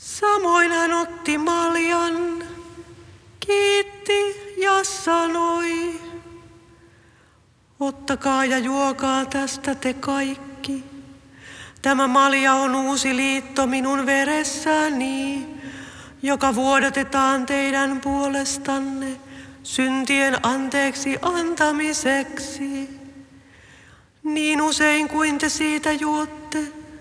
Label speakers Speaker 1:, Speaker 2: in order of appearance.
Speaker 1: Samoin hän otti maljan, kiitti ja sanoi, ottakaa ja juokaa tästä te kaikki. Tämä malja on uusi liitto minun veressäni, joka vuodatetaan teidän puolestanne syntien anteeksi antamiseksi. Niin usein kuin te siitä juotte,